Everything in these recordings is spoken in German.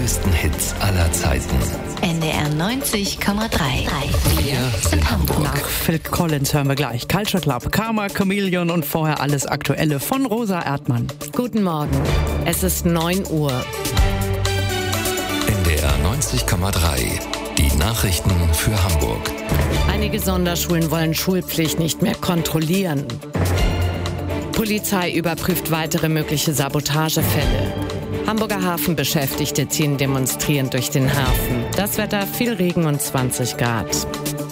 größten Hits aller Zeiten. NDR 90,3. Wir sind Hamburg. Nach Phil Collins hören wir gleich Culture Club, Karma, Chameleon und vorher alles Aktuelle von Rosa Erdmann. Guten Morgen, es ist 9 Uhr. NDR 90,3. Die Nachrichten für Hamburg. Einige Sonderschulen wollen Schulpflicht nicht mehr kontrollieren. Polizei überprüft weitere mögliche Sabotagefälle. Hamburger Hafenbeschäftigte ziehen demonstrierend durch den Hafen. Das Wetter, viel Regen und 20 Grad.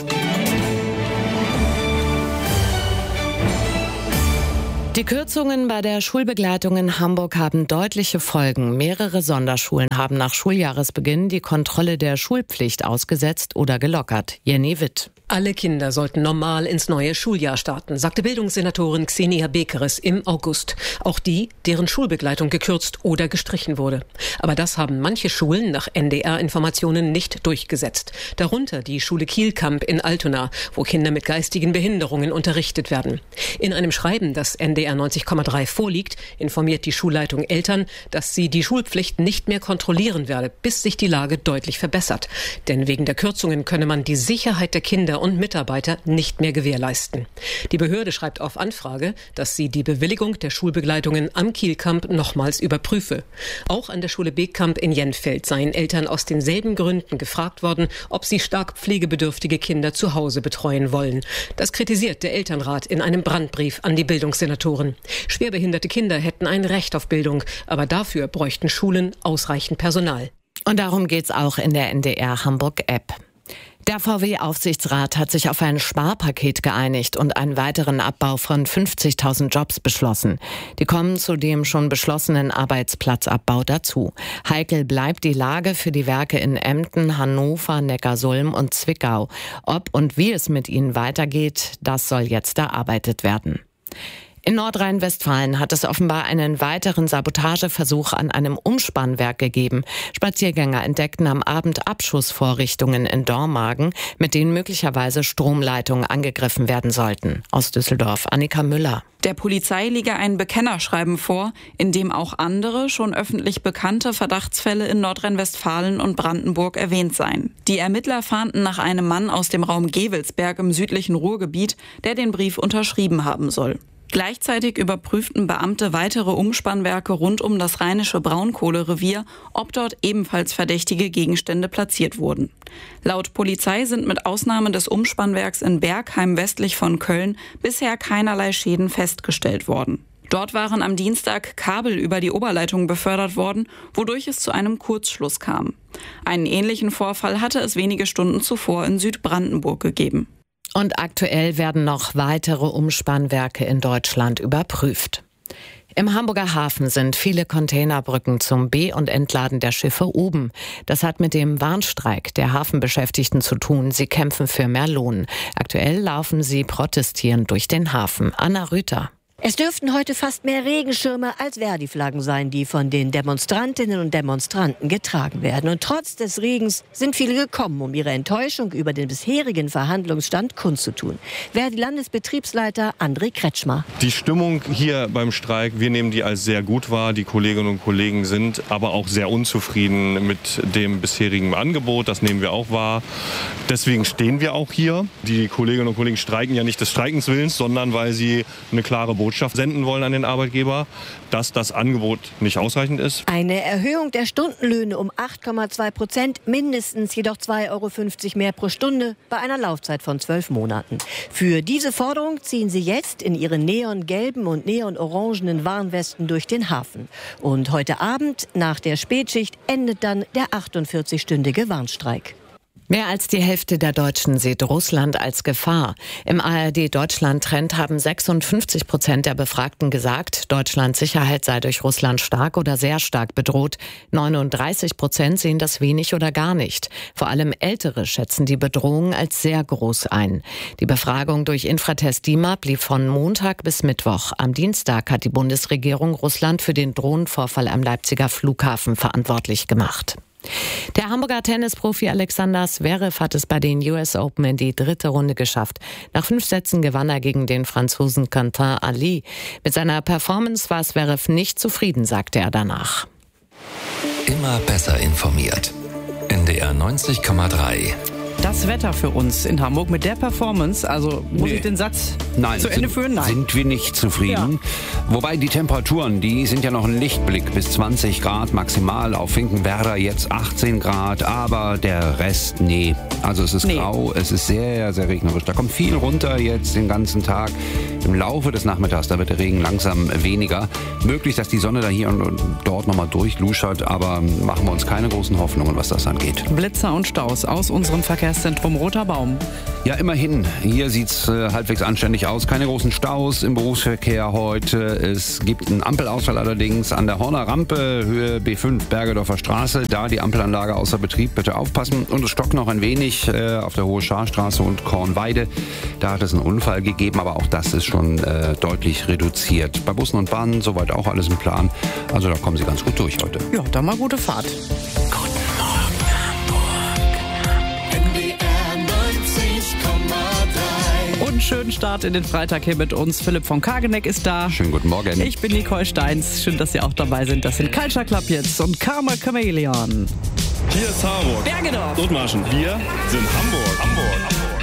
Die Kürzungen bei der Schulbegleitung in Hamburg haben deutliche Folgen. Mehrere Sonderschulen haben nach Schuljahresbeginn die Kontrolle der Schulpflicht ausgesetzt oder gelockert. Jenny Witt. Alle Kinder sollten normal ins neue Schuljahr starten, sagte Bildungssenatorin Xenia Bekeres im August. Auch die, deren Schulbegleitung gekürzt oder gestrichen wurde. Aber das haben manche Schulen nach NDR-Informationen nicht durchgesetzt. Darunter die Schule Kielkamp in Altona, wo Kinder mit geistigen Behinderungen unterrichtet werden. In einem Schreiben, das NDR 90,3 vorliegt, informiert die Schulleitung Eltern, dass sie die Schulpflicht nicht mehr kontrollieren werde, bis sich die Lage deutlich verbessert. Denn wegen der Kürzungen könne man die Sicherheit der Kinder und Mitarbeiter nicht mehr gewährleisten. Die Behörde schreibt auf Anfrage, dass sie die Bewilligung der Schulbegleitungen am Kielkamp nochmals überprüfe. Auch an der Schule Bekamp in Jenfeld seien Eltern aus denselben Gründen gefragt worden, ob sie stark pflegebedürftige Kinder zu Hause betreuen wollen. Das kritisiert der Elternrat in einem Brandbrief an die Bildungssenatoren. Schwerbehinderte Kinder hätten ein Recht auf Bildung, aber dafür bräuchten Schulen ausreichend Personal. Und darum geht's auch in der NDR Hamburg-App. Der VW-Aufsichtsrat hat sich auf ein Sparpaket geeinigt und einen weiteren Abbau von 50.000 Jobs beschlossen. Die kommen zu dem schon beschlossenen Arbeitsplatzabbau dazu. Heikel bleibt die Lage für die Werke in Emden, Hannover, Neckarsulm und Zwickau. Ob und wie es mit ihnen weitergeht, das soll jetzt erarbeitet werden. In Nordrhein-Westfalen hat es offenbar einen weiteren Sabotageversuch an einem Umspannwerk gegeben. Spaziergänger entdeckten am Abend Abschussvorrichtungen in Dormagen, mit denen möglicherweise Stromleitungen angegriffen werden sollten. Aus Düsseldorf, Annika Müller. Der Polizei liege ein Bekennerschreiben vor, in dem auch andere, schon öffentlich bekannte Verdachtsfälle in Nordrhein-Westfalen und Brandenburg erwähnt seien. Die Ermittler fahnden nach einem Mann aus dem Raum Gevelsberg im südlichen Ruhrgebiet, der den Brief unterschrieben haben soll. Gleichzeitig überprüften Beamte weitere Umspannwerke rund um das rheinische Braunkohlerevier, ob dort ebenfalls verdächtige Gegenstände platziert wurden. Laut Polizei sind mit Ausnahme des Umspannwerks in Bergheim westlich von Köln bisher keinerlei Schäden festgestellt worden. Dort waren am Dienstag Kabel über die Oberleitung befördert worden, wodurch es zu einem Kurzschluss kam. Einen ähnlichen Vorfall hatte es wenige Stunden zuvor in Südbrandenburg gegeben. Und aktuell werden noch weitere Umspannwerke in Deutschland überprüft. Im Hamburger Hafen sind viele Containerbrücken zum Be- und Entladen der Schiffe oben. Das hat mit dem Warnstreik der Hafenbeschäftigten zu tun. Sie kämpfen für mehr Lohn. Aktuell laufen sie protestierend durch den Hafen. Anna Rüther. Es dürften heute fast mehr Regenschirme als Verdi-Flaggen sein, die von den Demonstrantinnen und Demonstranten getragen werden. Und trotz des Regens sind viele gekommen, um ihre Enttäuschung über den bisherigen Verhandlungsstand kundzutun. Verdi-Landesbetriebsleiter André Kretschmer. Die Stimmung hier beim Streik, wir nehmen die als sehr gut wahr. Die Kolleginnen und Kollegen sind aber auch sehr unzufrieden mit dem bisherigen Angebot. Das nehmen wir auch wahr. Deswegen stehen wir auch hier. Die Kolleginnen und Kollegen streiken ja nicht des Streikens Willens, sondern weil sie eine klare Botschaft senden wollen an den Arbeitgeber, dass das Angebot nicht ausreichend ist. Eine Erhöhung der Stundenlöhne um 8,2%, mindestens jedoch 2,50 € mehr pro Stunde bei einer Laufzeit von 12 Monaten. Für diese Forderung ziehen sie jetzt in ihren neongelben und neonorangenen Warnwesten durch den Hafen. Und heute Abend, nach der Spätschicht, endet dann der 48-stündige Warnstreik. Mehr als die Hälfte der Deutschen sieht Russland als Gefahr. Im ARD-Deutschland-Trend haben 56% der Befragten gesagt, Deutschlands Sicherheit sei durch Russland stark oder sehr stark bedroht. 39% sehen das wenig oder gar nicht. Vor allem Ältere schätzen die Bedrohung als sehr groß ein. Die Befragung durch Infratest DIMAP lief von Montag bis Mittwoch. Am Dienstag hat die Bundesregierung Russland für den Drohnenvorfall am Leipziger Flughafen verantwortlich gemacht. Der Hamburger Tennisprofi Alexander Zverev hat es bei den US Open in die dritte Runde geschafft. Nach 5 Sätzen gewann er gegen den Franzosen Quentin Ali. Mit seiner Performance war Zverev nicht zufrieden, sagte er danach. Immer besser informiert. NDR 90,3. Das Wetter für uns in Hamburg mit der Performance, also muss ich den Satz zu Ende führen? Nein. Sind wir nicht zufrieden. Ja. Wobei die Temperaturen, die sind ja noch ein Lichtblick bis 20 Grad maximal. Auf Finkenwerder jetzt 18 Grad, aber der Rest, nee. Also es ist grau, es ist sehr, sehr regnerisch. Da kommt viel runter jetzt den ganzen Tag. Im Laufe des Nachmittags, da wird der Regen langsam weniger. Möglich, dass die Sonne da hier und dort nochmal durchluschert, aber machen wir uns keine großen Hoffnungen, was das angeht. Blitzer und Staus aus unserem Verkehrszentrum Roter Baum. Ja, immerhin. Hier sieht's halbwegs anständig aus. Keine großen Staus im Berufsverkehr heute. Es gibt einen Ampelausfall allerdings an der Horner Rampe, Höhe B5, Bergedorfer Straße. Da die Ampelanlage außer Betrieb, bitte aufpassen. Und es stockt noch ein wenig auf der Hohe Scharstraße und Kornweide. Da hat es einen Unfall gegeben, aber auch das ist schon deutlich reduziert. Bei Bussen und Bahnen soweit auch alles im Plan. Also da kommen Sie ganz gut durch heute. Ja, dann mal gute Fahrt. Und schönen Start in den Freitag hier mit uns. Philipp von Kageneck ist da. Schönen guten Morgen. Ich bin Nicole Steins. Schön, dass Sie auch dabei sind. Das sind Culture Club jetzt und Karma Chameleon. Hier ist Harburg. Bergedorf. Dithmarschen. Wir sind Hamburg.